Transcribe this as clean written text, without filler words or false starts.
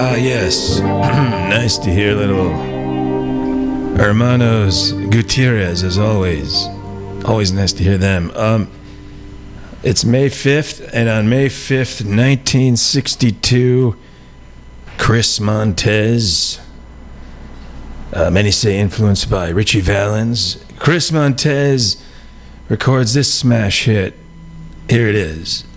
Yes. Nice to hear little Hermanos Gutierrez, as always. Always nice to hear them. It's May 5th, and on May 5th, 1962, Chris Montez, many say influenced by Richie Valens, Chris Montez records this smash hit. Here it is.